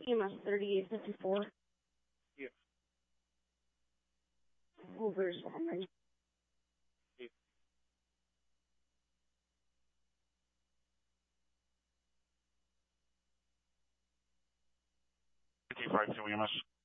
EMS 3854. Yes. Over is on. Yes. 52 EMS.